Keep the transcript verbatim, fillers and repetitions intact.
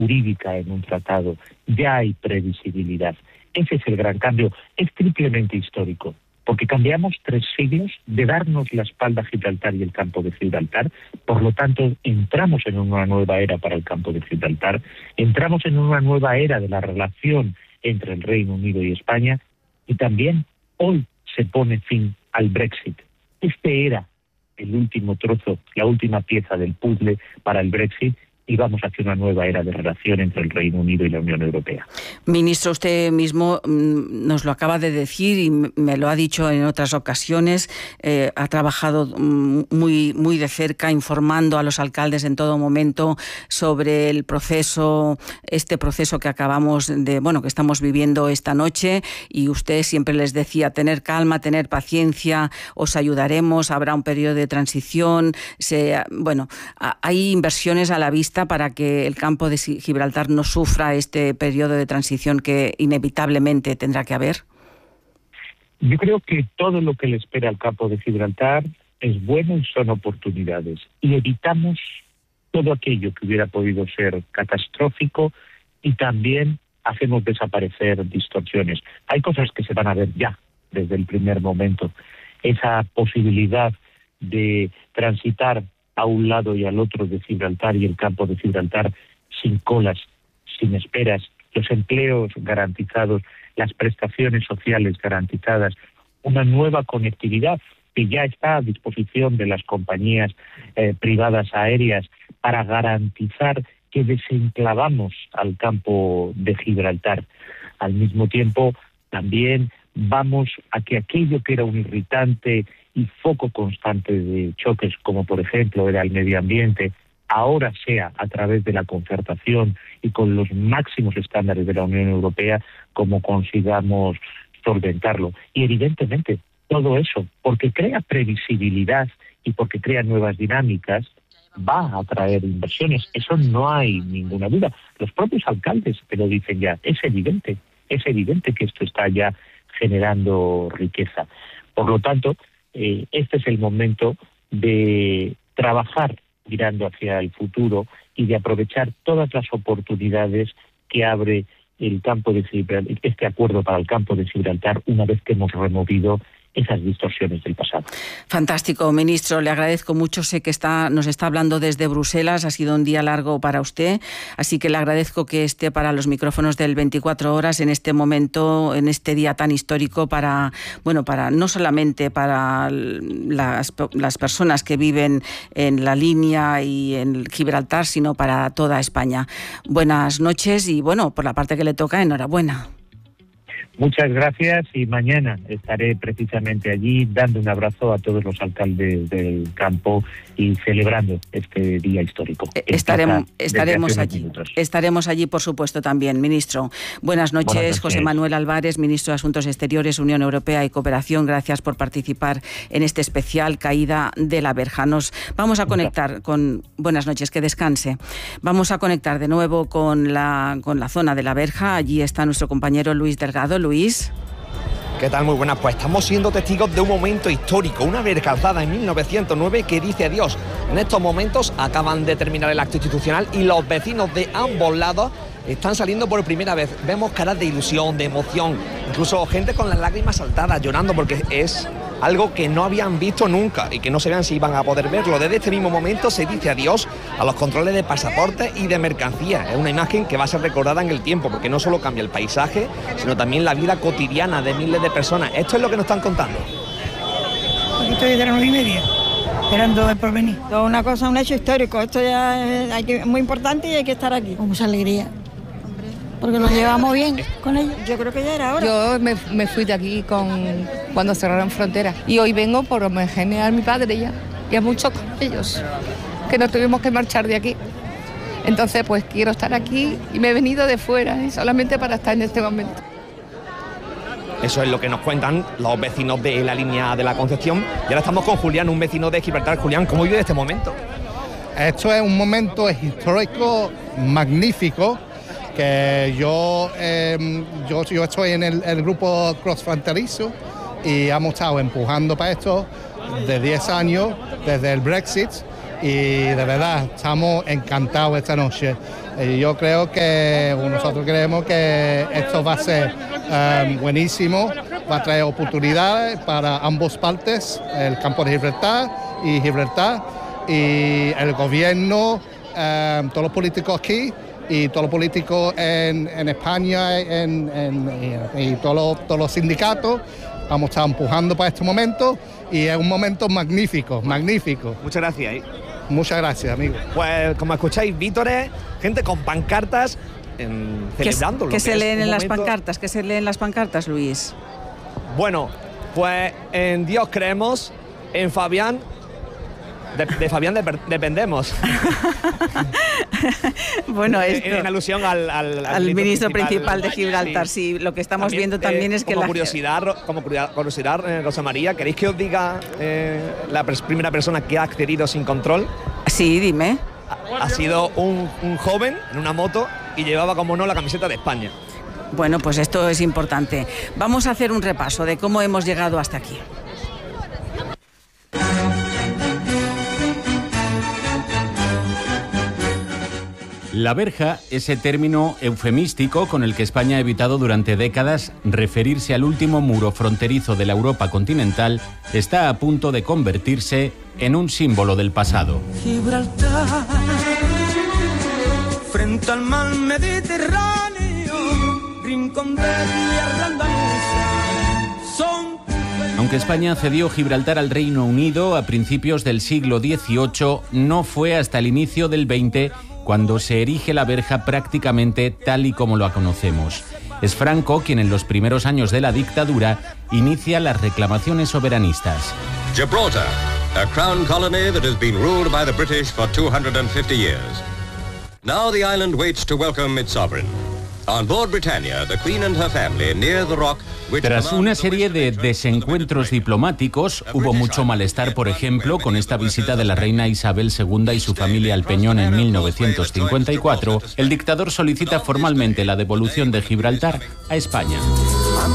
jurídica en un tratado, ya hay previsibilidad. Ese es el gran cambio, es triplemente histórico, porque cambiamos tres siglos de darnos la espalda a Gibraltar y el campo de Gibraltar. Por lo tanto, entramos en una nueva era para el campo de Gibraltar, entramos en una nueva era de la relación entre el Reino Unido y España, y también hoy se pone fin al Brexit. Este era el último trozo, la última pieza del puzzle para el Brexit, y vamos hacia una nueva era de relación entre el Reino Unido y la Unión Europea. Ministro, usted mismo nos lo acaba de decir y me lo ha dicho en otras ocasiones. Eh, ha trabajado muy, muy de cerca informando a los alcaldes en todo momento sobre el proceso, este proceso que acabamos de, bueno, que estamos viviendo esta noche, y usted siempre les decía tener calma, tener paciencia, os ayudaremos, habrá un periodo de transición. Se, bueno, hay inversiones a la vista para que el campo de Gibraltar no sufra este periodo de transición que inevitablemente tendrá que haber? Yo creo que todo lo que le espera al campo de Gibraltar es bueno y son oportunidades. Y evitamos todo aquello que hubiera podido ser catastrófico, y también hacemos desaparecer distorsiones. Hay cosas que se van a ver ya desde el primer momento. Esa posibilidad de transitar a un lado y al otro de Gibraltar y el campo de Gibraltar sin colas, sin esperas, los empleos garantizados, las prestaciones sociales garantizadas, una nueva conectividad que ya está a disposición de las compañías eh, privadas aéreas para garantizar que desenclavamos al campo de Gibraltar. Al mismo tiempo, también vamos a que aquello que era un irritante y foco constante de choques, como por ejemplo era el medio ambiente, ahora sea a través de la concertación y con los máximos estándares de la Unión Europea como consigamos solventarlo. Y evidentemente todo eso, porque crea previsibilidad y porque crea nuevas dinámicas, va a atraer inversiones. Eso no hay ninguna duda. Los propios alcaldes te lo dicen ya. Es evidente, es evidente que esto está ya generando riqueza. Por lo tanto, eh, este es el momento de trabajar mirando hacia el futuro y de aprovechar todas las oportunidades que abre el campo de Gibraltar, este acuerdo para el campo de Gibraltar, una vez que hemos removido esas distorsiones del pasado. Fantástico, ministro. Le agradezco mucho. Sé que está, nos está hablando desde Bruselas. Ha sido un día largo para usted, así que le agradezco que esté para los micrófonos del veinticuatro horas en este momento, en este día tan histórico para, bueno, para no solamente para las, las personas que viven en la línea y en Gibraltar, sino para toda España. Buenas noches y, bueno, por la parte que le toca, enhorabuena. Muchas gracias, y mañana estaré precisamente allí dando un abrazo a todos los alcaldes del campo y celebrando este día histórico. Estaremos, estaremos allí. Minutos. Estaremos allí, por supuesto, también, ministro. Buenas noches, Buenas noches, José Manuel Álvarez, ministro de Asuntos Exteriores, Unión Europea y Cooperación. Gracias por participar en este especial Caída de la Verja. Nos vamos a conectar con... Buenas noches, que descanse. Vamos a conectar de nuevo con la, con la zona de la Verja. Allí está nuestro compañero Luis Delgado. Luis. ¿Qué tal? Muy buenas. Pues estamos siendo testigos de un momento histórico, una verja alzada en mil novecientos nueve que dice adiós. En estos momentos acaban de terminar el acto institucional y los vecinos de ambos lados están saliendo por primera vez. Vemos caras de ilusión, de emoción, incluso gente con las lágrimas saltadas, llorando, porque es algo que no habían visto nunca y que no sabían si iban a poder verlo. Desde este mismo momento se dice adiós a los controles de pasaportes y de mercancía. Es una imagen que va a ser recordada en el tiempo, porque no solo cambia el paisaje, sino también la vida cotidiana de miles de personas. Esto es lo que nos están contando. Aquí estoy desde las nueve y media, esperando el porvenir. Todo una cosa, un hecho histórico. Esto ya es, hay que, muy importante y hay que estar aquí. Con mucha alegría. Porque nos llevamos bien con ellos. Yo creo que ya era hora. Yo me, me fui de aquí con cuando cerraron fronteras. Y hoy vengo por homenajear a mi padre ya. Y a muchos con ellos, que nos tuvimos que marchar de aquí. Entonces, pues quiero estar aquí y me he venido de fuera, ¿eh? Solamente para estar en este momento. Eso es lo que nos cuentan los vecinos de la línea de la Concepción. Y ahora estamos con Julián, un vecino de Gibraltar. Julián, ¿cómo vive este momento? Esto es un momento histórico magnífico. Que yo, eh, yo, yo estoy en el, el grupo Cross Fronterizo y hemos estado empujando para esto de diez años, desde el Brexit, y de verdad estamos encantados esta noche. Y yo creo que nosotros creemos que esto va a ser um, buenísimo, va a traer oportunidades para ambas partes, el campo de Gibraltar y Gibraltar, y el gobierno, um, todos los políticos aquí y todos los políticos en, en España en, en, y, y todos, los, todos los sindicatos vamos a estar empujando para este momento, y es un momento magnífico, magnífico. Muchas gracias. ¿eh? Muchas gracias, amigo. Pues como escucháis, vítores, gente con pancartas en, celebrando. ¿Qué, ¿qué se leen en momento... las pancartas? ¿Qué se leen en las pancartas, Luis? Bueno, pues en Dios creemos, en Fabián, de, de Fabián de, dependemos. Bueno, esto, en, en alusión al, al, al, al ministro, ministro principal, principal de Gibraltar. Sí. sí, lo que estamos también, viendo también eh, es que como la curiosidad, como curiosidad, eh, Rosa María, ¿queréis que os diga eh, la pers primera persona que ha accedido sin control? Sí, dime. Ha, ha sido un, un joven en una moto y llevaba, como no, la camiseta de España. Bueno, pues esto es importante. Vamos a hacer un repaso de cómo hemos llegado hasta aquí. La verja, ese término eufemístico con el que España ha evitado durante décadas referirse al último muro fronterizo de la Europa continental, está a punto de convertirse en un símbolo del pasado. Gibraltar, frente al mar Mediterráneo, rincón de tierra andaluza, son... Aunque España cedió Gibraltar al Reino Unido a principios del siglo dieciocho, no fue hasta el inicio del veinte cuando se erige la verja prácticamente tal y como lo conocemos. Es Franco quien en los primeros años de la dictadura inicia las reclamaciones soberanistas. Gibraltar, a crown colony that has been ruled by the British for two hundred fifty years. Now the island waits to welcome its sovereign. On board Britannia, the Queen and her family near the rock. Tras una serie de desencuentros diplomáticos, hubo mucho malestar, por ejemplo, con esta visita de la reina Isabel segunda y su familia al Peñón en mil novecientos cincuenta y cuatro, el dictador solicita formalmente la devolución de Gibraltar a España.